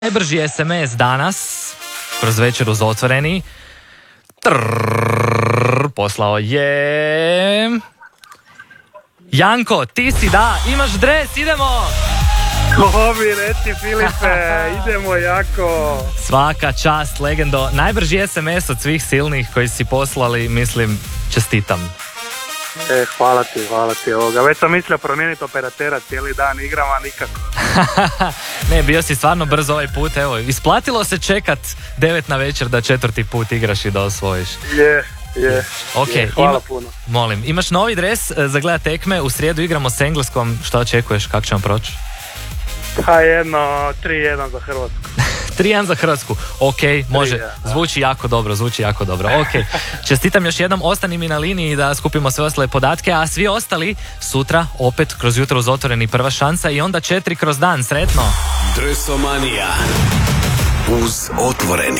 Najbrži SMS danas, kroz večer uz otvoreni, poslao je... Janko, ti si, da, imaš dres, idemo! Ko bi reci, Filipe, idemo jako. Svaka čast, legendo. Najbrži SMS od svih silnih koji si poslali, mislim, čestitam. Hvala ti ovoga. Već sam mislio promijeniti operatera, cijeli dan igram, a nikako. Ne, bio si stvarno brzo ovaj put, evo, isplatilo se čekat 9 na večer da 4. put igraš i da osvojiš. Je. Okay, hvala puno. Molim, imaš novi dres za gledat tekme, u srijedu igramo s Engleskom, što očekuješ, kako ćemo proći? Pa 3-1 za Hrvatsku. 3-1 za Hrvatsku, ok, može, zvuči jako dobro, ok. Čestitam još jednom, ostani mi na liniji da skupimo sve ostale podatke, a svi ostali sutra opet kroz jutro uz otvoreni prva šansa i onda 4 kroz dan, sretno! Dresomanija uz otvoreni.